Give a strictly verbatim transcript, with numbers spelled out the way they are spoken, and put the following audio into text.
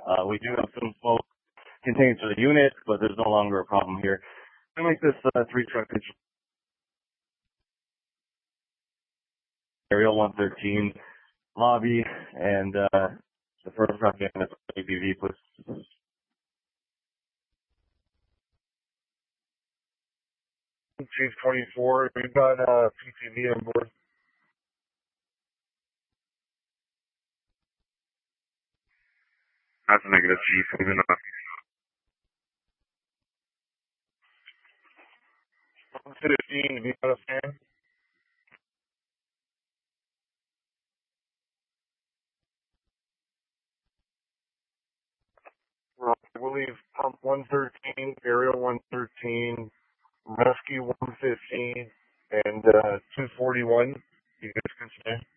Uh, we do have some smoke contained to the unit, but there's no longer a problem here. I'm going to make this uh, three truck Aerial one thirteen lobby, and uh, the first truck in is A B V, please. Chief twenty-four, we've got uh, P T V on board. That's a negative, Chief. Moving on. one fifteen, have you got a fan? Right, we'll leave pump one thirteen, aerial one thirteen, rescue one fifteen, and uh, two forty-one. You guys can stay.